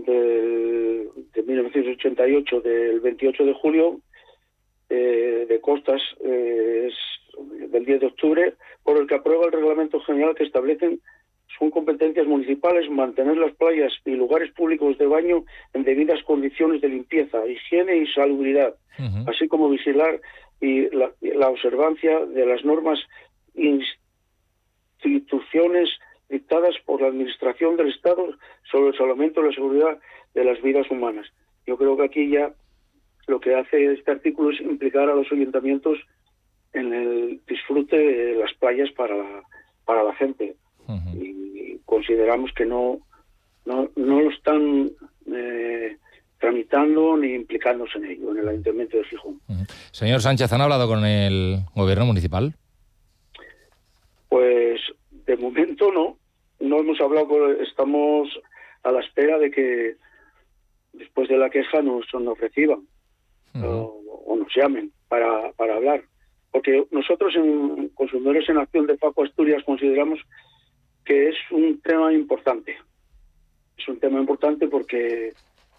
de 1988, del 28 de julio, de costas, es del 10 de octubre, por el que aprueba el reglamento general que establecen son competencias municipales mantener las playas y lugares públicos de baño en debidas condiciones de limpieza, higiene y salubridad, así como vigilar la observancia de las normas e instituciones dictadas por la Administración del Estado sobre el salvamento y la seguridad de las vidas humanas. Yo creo que aquí ya lo que hace este artículo es implicar a los ayuntamientos en el disfrute de las playas para la gente. Y consideramos que no lo están tramitando ni implicándose en ello, en el Ayuntamiento de Gijón. Señor Sánchez, ¿han hablado con el gobierno municipal? Pues de momento no hemos hablado, estamos a la espera de que después de la queja nos reciban o nos llamen para hablar. Porque nosotros en Consumidores en Acción de FACO Asturias consideramos que es un tema importante. Es un tema importante porque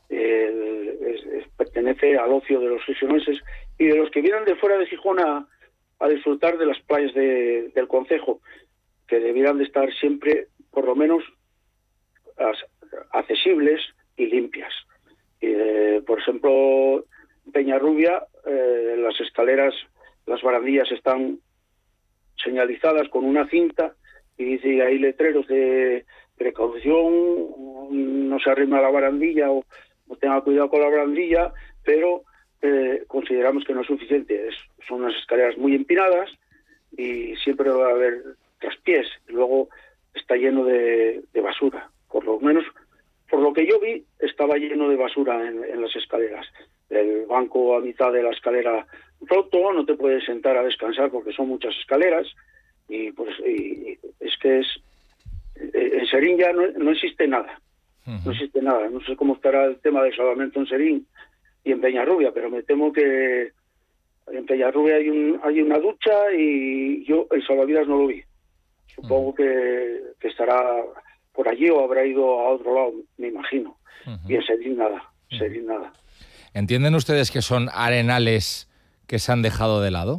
pertenece al ocio de los gijoneses y de los que vienen de fuera de Gijón a disfrutar de las playas del concejo, que debieran de estar siempre, por lo menos, accesibles y limpias. Por ejemplo, en Peñarrubia, las escaleras, las barandillas están señalizadas con una cinta y dice hay letreros de precaución, no se arrima a la barandilla o tenga cuidado con la barandilla, pero consideramos que no es suficiente. Son unas escaleras muy empinadas y siempre va a haber traspiés. Luego está lleno de basura. Por lo menos, por lo que yo vi, estaba lleno de basura en las escaleras. El banco a mitad de la escalera roto, no te puedes sentar a descansar porque son muchas escaleras y es que en Serín ya no existe nada. No existe nada. No sé cómo estará el tema del salvamento en Serín y en Peñarrubia, pero me temo que en Peñarrubia hay una ducha y yo el salvavidas no lo vi. Supongo que estará por allí o habrá ido a otro lado, me imagino. Y en Serín nada. ¿Entienden ustedes que son arenales que se han dejado de lado?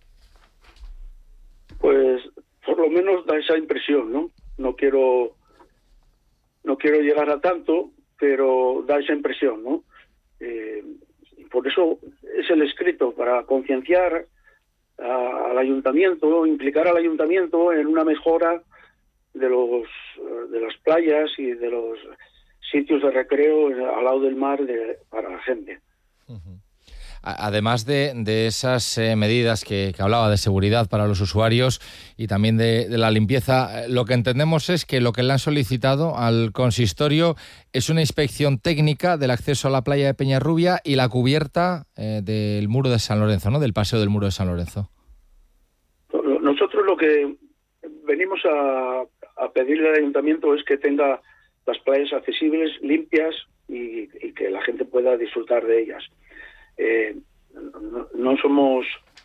Pues por lo menos da esa impresión, ¿no? No quiero llegar a tanto, pero da esa impresión, ¿no? Por eso es el escrito, para concienciar al ayuntamiento, implicar al ayuntamiento en una mejora de las playas y de los sitios de recreo al lado del mar para la gente. Además de esas medidas que hablaba de seguridad para los usuarios y también de la limpieza, lo que entendemos es que lo que le han solicitado al consistorio es una inspección técnica del acceso a la playa de Peñarrubia y la cubierta del muro de San Lorenzo, ¿no? Del paseo del muro de San Lorenzo. Nosotros lo que venimos a pedirle al ayuntamiento es que tenga las playas accesibles, limpias y que la gente pueda disfrutar de ellas. No somos,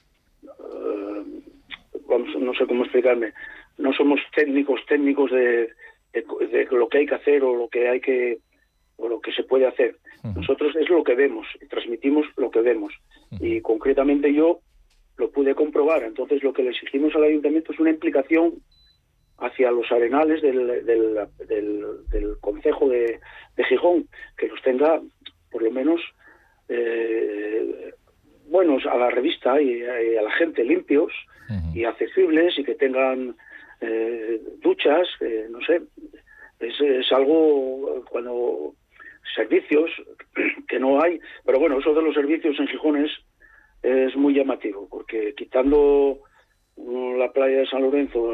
no sé cómo explicarme, no somos técnicos de lo que hay que hacer o lo que se puede hacer. Nosotros es lo que vemos y transmitimos lo que vemos. Y concretamente yo lo pude comprobar. Entonces lo que le exigimos al ayuntamiento es una implicación hacia los arenales del concejo de Gijón, que los tenga por lo menos buenos a la revista y a la gente, limpios y accesibles, y que tengan duchas, no sé, es algo, cuando servicios que no hay, pero bueno, eso de los servicios en Gijón es muy llamativo, porque quitando la playa de San Lorenzo,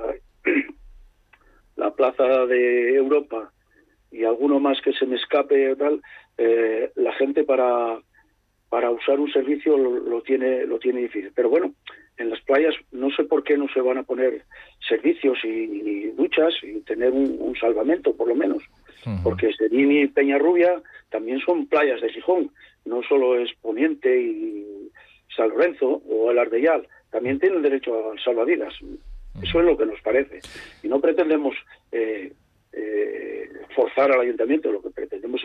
la plaza de Europa y alguno más que se me escape tal, la gente para usar un servicio lo tiene difícil. Pero bueno, en las playas no sé por qué no se van a poner servicios y duchas y tener un salvamento, por lo menos. Porque Serín y Peñarrubia también son playas de Gijón, no solo es Poniente y San Lorenzo o el Ardellal, también tienen derecho al salvavidas. Eso es lo que nos parece. Y no pretendemos forzar al ayuntamiento, lo que pretendemos